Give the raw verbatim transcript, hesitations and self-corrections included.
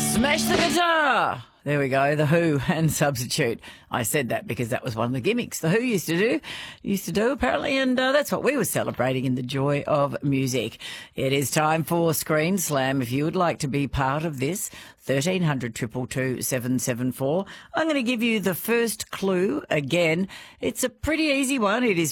Smash the guitar! There we go, The Who and Substitute. I said that because that was one of the gimmicks The Who used to do, used to do apparently, and uh, that's what we were celebrating in the joy of music. It is time for Screen Slam. If you would like to be part of this, thirteen hundred, two two two, seven seven four. I'm going to give you the first clue again. It's a pretty easy one. It is